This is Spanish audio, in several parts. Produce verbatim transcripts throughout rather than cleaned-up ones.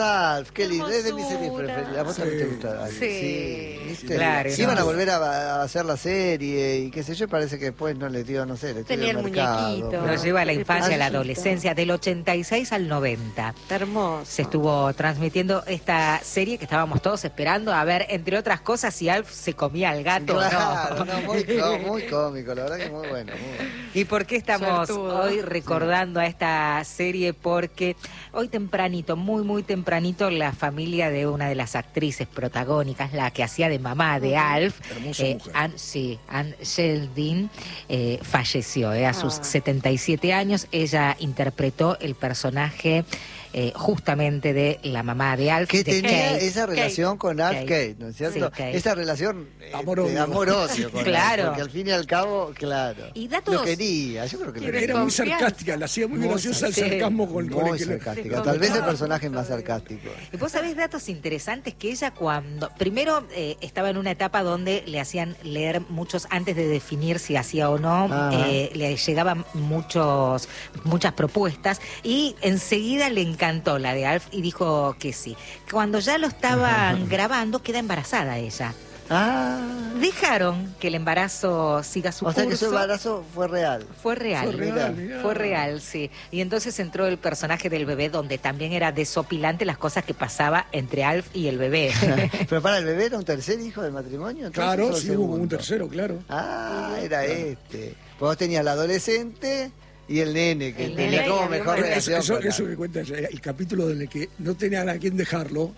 Alf, qué lindo, es de mis series preferidas. ¿A vos también te gusta Alf? Sí, sí, ¿viste? claro. Sí, iban a volver a, a hacer la serie y qué sé yo, parece que después no les dio, no sé, les Tenía dio el mercado. muñequito. Pero... Nos lleva a la infancia, a la Pasito. adolescencia, del ochenta y seis al noventa. Está hermoso. Se estuvo transmitiendo esta serie que estábamos todos esperando a ver, entre otras cosas, si Alf se comía al gato Claro, o no. no, muy, có- muy cómico, la verdad que muy bueno, muy bueno. ¿Y por qué estamos Suertudo. hoy recordando a esta serie? Porque hoy tempranito, muy muy tempranito, la familia de una de las actrices protagónicas, la que hacía de mamá de Alf, Hermosa eh, mujer. Ann, sí, Ann Sheldon, eh, falleció eh, a sus Ah. setenta y siete años. Ella interpretó el personaje eh, justamente de la mamá de Alf, Que de tenía Kate. esa relación con Alf Kate. Kate, ¿no es cierto? Sí, Kate. Esa relación eh, Amor-odio. de amor-odio con Alf, Claro. porque al fin y al cabo, claro. Y datos- Lo quería, yo creo que lo Quiere quería. Era muy Confianza. sarcástica, la hacía muy, Muy graciosa el sarcástica. sarcasmo con, con Muy el que le- sarcástica, tal vez el personaje más sarcástico. Y vos sabés datos interesantes que ella cuando... Primero eh, estaba en una etapa donde le hacían leer muchos, antes de definir si hacía o no, Ah. eh, le llegaban muchos muchas propuestas y enseguida le encantó la de Alf y dijo que sí. Cuando ya lo estaban grabando, queda embarazada ella. Ah, Dejaron que el embarazo siga su o sea que su curso. embarazo fue real. Fue real. Fue real, mirá. Fue real, sí. Y entonces entró el personaje del bebé, donde también era desopilante las cosas que pasaba entre Alf y el bebé. Pero para el bebé era un tercer hijo del matrimonio, entonces, Claro, ¿o el sí, hubo un segundo? tercero, claro. Ah, era este. Vos tenías la adolescente y el nene, que El tenía nene como que había mejor un Eso, relación eso, con eso Alf. que cuenta ella, el capítulo en el que no tenían a quién dejarlo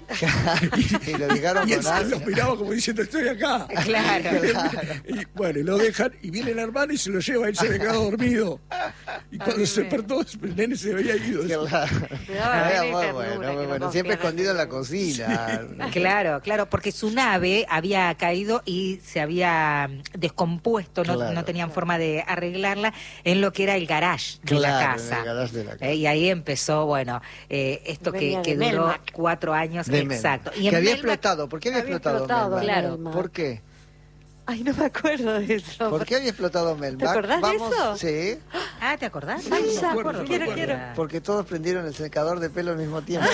Y lo dejaron y él con se Alf. los miraba como diciendo estoy acá. Claro. Y bueno, y lo dejan y viene el hermano y se lo lleva, él se había quedado dormido. Y cuando se despertó, el nene se había ido. Claro. daba Era pena y muy ternura bueno, que muy no bueno. confían Siempre en escondido en la ninguno. cocina. Claro, claro, porque su nave había caído y se había descompuesto, no, Claro. no tenían forma de arreglarla en lo que era el garage de la Claro, en casa. el garage de la casa. Eh, y ahí empezó, bueno, eh, esto que, Venía que de duró Melmac. cuatro años, De Melmac. exacto. Y que en había Melmac- explotado. ¿Por qué había, Había explotado, explotado Melmac? Melmac. ¿Por qué? Ay, no me acuerdo de eso. ¿Por qué había explotado Melmac? ¿Te acordás de Vamos, eso? Sí, Ah, ¿te acordás? Ay, No me ya, acuerdo, no me quiero, acuerdo. quiero. porque todos prendieron el secador de pelo al mismo tiempo.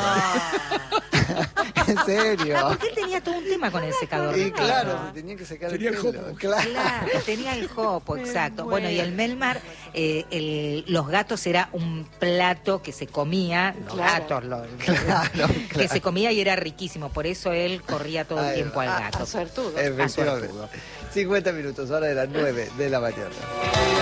Ah, En serio. porque él tenía todo un tema con el secador. Y de pelo. claro, se tenía que secar Tenía el el pelo. jopo. Claro. Claro, tenía el jopo, exacto. Me Bueno, y el muero. Melmar, eh, el- los gatos era un plato que se comía, los Claro. gatos, los- Claro, que claro. se comía y era riquísimo, por eso él corría todo el Ahí tiempo al va. A, gato. a suertudo. Efectivamente. cincuenta minutos, hora de las nueve de la mañana.